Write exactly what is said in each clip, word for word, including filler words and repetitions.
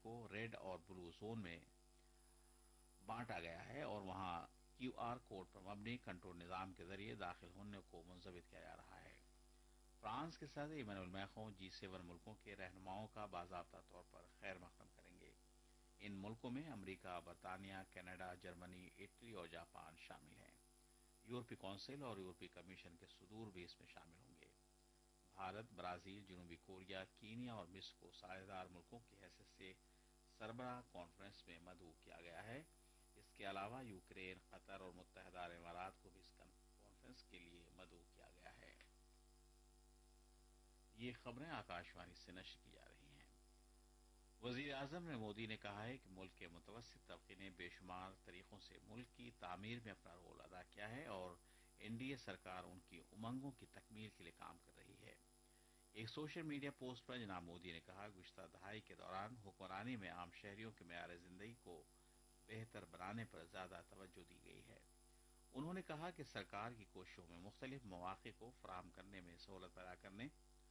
को रेड और blue zone में बांटा गया है और वहां क्यू आर कोड पर मबनी कंट्रोल निजाम के जरिए दाखिल होने को मुंजवित किया जा रहा है। फ्रांस के साथ इमैनुअल मैक्रों जी सेवन मुल्कों के रहनुमाओं का बाजाबता तौर पर खैर मकदम करेंगे। इन मुल्कों में अमरीका, बरतानिया, कनाडा, जर्मनी, इटली और जापान शामिल हैं। यूरोपीय काउंसिल और यूरोपीय कमीशन के सुदूर भी इसमें शामिल होंगे। भारत, ब्राजील, जनूबी कोरिया, कीनिया और मिस्र को साझेदार मुल्कों की हैसियत से सरबराह कॉन्फ्रेंस में मदऊ किया गया है। इसके अलावा यूक्रेन, कतर और मुत्तहदा अरब इमारात को भी इस कॉन्फ्रेंस के लिए मदऊ किया गया है। ये खबरें आकाशवाणी से नश्र की जा रही हैं। वजीर आजम ने मोदी ने कहा है कि मुल्क के मुतवस्सित तबके ने बेशुमार तरीकों से मुल्क की तामीर में अपना रोल अदा किया है और एनडीए सरकार उनकी उमंगों की तकमील के लिए काम कर रही है। एक सोशल मीडिया पोस्ट पर जनाब मोदी ने कहा, गुज़िश्ता दहाई के दौरान हुक्मरानी में आम शहरियों के मेयार जिंदगी को बेहतर बनाने पर ज्यादा तवज्जो दी गई है। उन्होंने कहा कि सरकार की कोशिशों में मुख्तलिफ मौके को फराहम करने में सहूलत पैदा करने,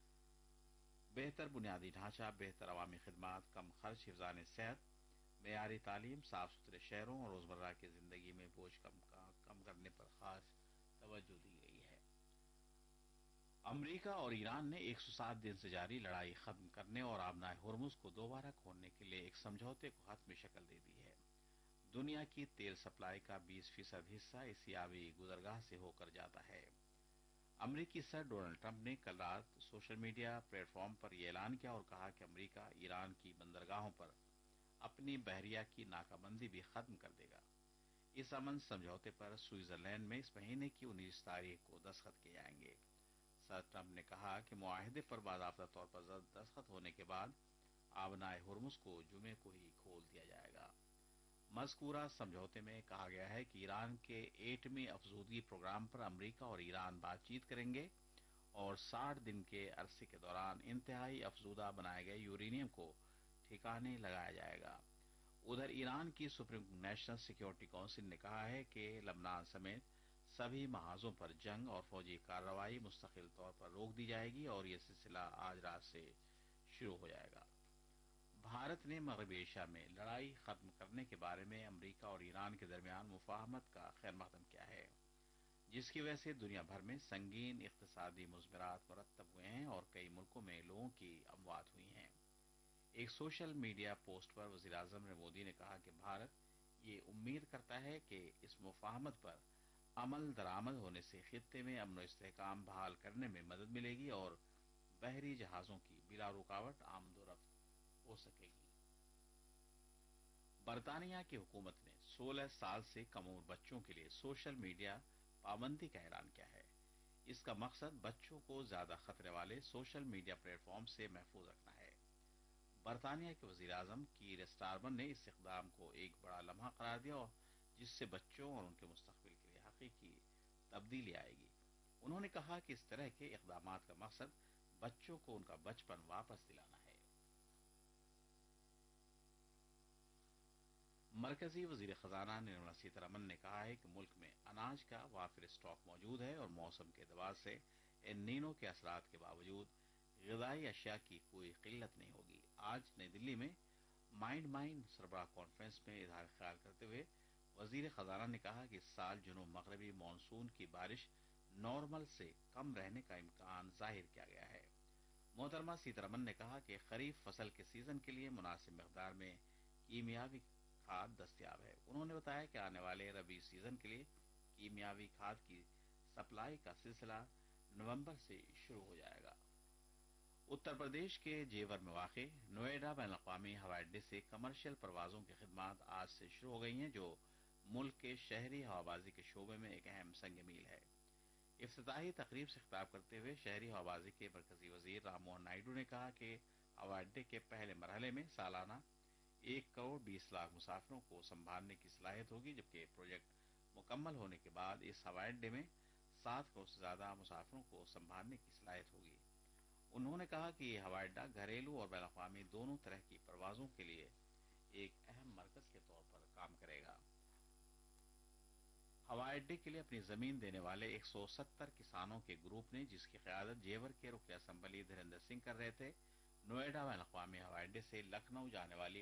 बेहतर बुनियादी ढांचा, बेहतर अवामी खिदमात, कम खर्च, हिफ्ज़ान सेहत, मेयारी तालीम, साफ सुथरे शहरों और रोजमर्रा की जिंदगी में बोझ कम, कम करने पर खास तवज्जो दी गई है। अमरीका और ईरान ने एक सौ सात दिन से जारी लड़ाई खत्म करने और आबनाए हुर्मुज को दोबारा खोलने के लिए एक समझौते को हतमी शक्ल दे दी है। दुनिया की तेल सप्लाई का बीस फीसद हिस्सा इसी आबी गुजरगाह से होकर जाता है। अमरीकी सदर डोनाल्ड ट्रंप ने कल रात सोशल मीडिया प्लेटफॉर्म पर यह ऐलान किया और कहा कि अमरीका ईरान की बंदरगाहों पर अपनी बहरिया की नाकाबंदी भी खत्म कर देगा। इस अमन समझौते पर स्विट्जरलैंड में इस महीने की उन्नीस तारीख को दस्तखत किए जाएंगे। सदर ट्रंप ने कहा कि मुआहिदे पर बाज़ाब्ता तौर पर दस्तखत होने के बाद आबनाए हुर्मुज को जुमे को ही खोल दिया जाएगा। मज़कूरा समझौते में कहा गया है कि ईरान के एटमी अफजूदगी प्रोग्राम पर अमरीका और ईरान बातचीत करेंगे और साठ दिन के अरसे के दौरान इंतहाई अफजूदा बनाए गए यूरेनियम को ठिकाने लगाया जाएगा। उधर ईरान की सुप्रीम नेशनल सिक्योरिटी काउंसिल ने कहा है कि लबनान समेत सभी महाजों पर जंग और फौजी कार्रवाई मुस्तकिल तौर पर रोक दी जाएगी और यह सिलसिला आज रात से शुरू हो जाएगा। भारत ने मगरबी एशिया में लड़ाई खत्म करने के बारे में अमरीका और ईरान के दरमियान मुफाहमत का खैर मकदम किया है, जिसकी वजह से दुनिया भर में संगीन इक्तिसादी मुज़मरात मुरतब हुए हैं और कई मुल्कों में लोगों की अमवात हुई हैं। एक सोशल मीडिया पोस्ट पर वज़ीर आज़म नरेंद्र मोदी ने कहा कि भारत ये उम्मीद करता है कि इस मुफाहमत पर अमल दरामद होने से खित्ते में अमन और इस्तेहकाम बहाल करने में मदद मिलेगी और बहरी जहाजों की बिला रुकावट आमदोरफ्त हो सकेगी। बरतानिया की हुकूमत ने सोलह साल से कम उम्र बच्चों के लिए सोशल मीडिया पाबंदी का ऐलान किया है। इसका मकसद बच्चों को ज्यादा खतरे वाले सोशल मीडिया प्लेटफॉर्म से महफूज रखना है। बरतानिया के वजीर आजम कीर स्टारमर ने इस इक़दाम को एक बड़ा लम्हा करार दिया और जिससे बच्चों और उनके मुस्तकबिल के लिए हकीकी तब्दीली आएगी। उन्होंने कहा कि इस तरह के इक़दाम का मकसद बच्चों को उनका बचपन वापस दिलाना है। मरकजी वजीर खजाना निर्मला सीतारमन ने कहा है कि मुल्क में अनाज का वाफिर स्टॉक मौजूद है और मौसम के दबाव से एल नीनो के असरात के बावजूद ग़िज़ाई अशिया की कोई किल्लत नहीं होगी। आज नई दिल्ली में माइंड माइंड सरबराह कॉन्फ्रेंस में इजहार ख्याल करते हुए वजीर खजाना ने कहा कि इस साल जुनूब मगरबी मानसून की बारिश नॉर्मल से कम रहने का इम्कान जाहिर किया गया है। मोहतरमा सीतारमन ने कहा कि खरीफ फसल के सीजन के लिए मुनासिब मकदार में कीमियावी खाद दस्तियाब है। उन्होंने बताया कि आने वाले रबी सीजन के लिए कीमियावी खाद की सप्लाई का सिलसिला नवंबर से शुरू हो जाएगा। उत्तर प्रदेश के जेवर में वाक़े नोएडा बैनुल-अक़वामी हवाई अड्डे से कमर्शियल परवाजों की खिदमात आज से शुरू हो गई हैं, जो मुल्क के शहरी हवाबाजी के शोबे में एक अहम संग मील है। इफ्तिताही तकरीब से खिताब करते हुए शहरी हवाबाजी के मरकजी वजीर राम मोहन नायडू ने कहा कि हवाई अड्डे के पहले मरहले में सालाना एक करोड़ बीस लाख मुसाफिरों को संभालने की सलाहियत होगी, जबकि प्रोजेक्ट मुकम्मल होने के बाद इस हवाई अड्डे में सात करोड़ से ज्यादा मुसाफिरों को संभालने की सलाहियत होगी। उन्होंने कहा कि यह हवाई अड्डा घरेलू और बैनुल-अक़वामी दोनों तरह की परवाजों के लिए एक अहम मरकज के तौर पर काम करेगा। हवाई अड्डे के लिए अपनी जमीन देने वाले एक सौ सत्तर किसानों के ग्रुप ने, जिसकी क़यादत जेवर के रुकन असम्बली धीरेन्द्र सिंह कर रहे थे, नोएडा बैनुल-अक़वामी हवाई अड्डे से लखनऊ जाने वाली